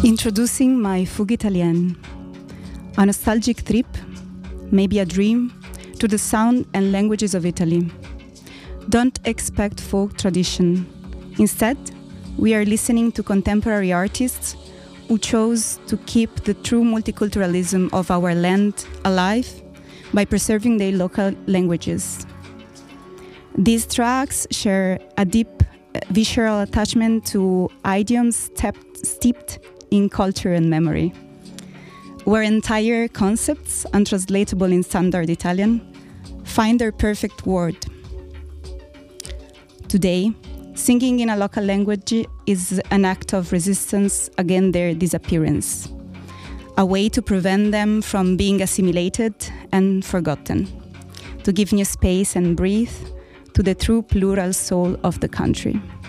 Introducing my Fugue Italienne, a nostalgic trip, maybe a dream, to the sound and languages of Italy. Don't expect folk tradition. Instead, we are listening to contemporary artists who chose to keep the true multiculturalism of our land alive by preserving their local languages. These tracks share a deep visceral attachment to idioms steeped in culture and memory, where entire concepts, untranslatable in standard Italian, find their perfect word. Today, singing in a local language is an act of resistance against their disappearance, a way to prevent them from being assimilated and forgotten, to give new space and breathe to the true plural soul of the country.